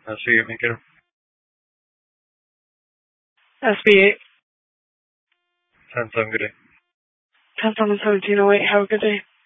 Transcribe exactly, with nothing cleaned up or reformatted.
Uh, see you, Minker. S B eight. ten seven, good day. ten seven seventeen oh eight, have a good day.